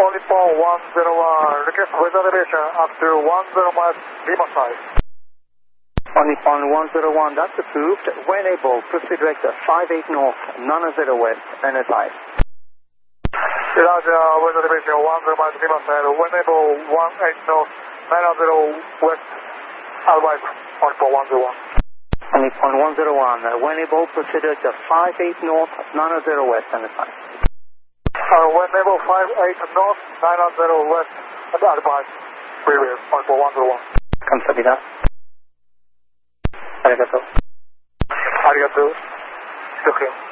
only for 101, request weather elevation up to 10 miles Lima side. Only on 101, that's approved. When able, proceed direct 58 north, 90 west, and advise. Roger, weather elevation 10 miles Lima side, when able 18 north, 90 west, advise only for 101. Only on 101, when able, proceed direct 58 north, 90 west, and advise. When able 58 north, 90 west, and advise. We will, only for 101. Kamsahamnida. Arigato. Arigato. It's okay.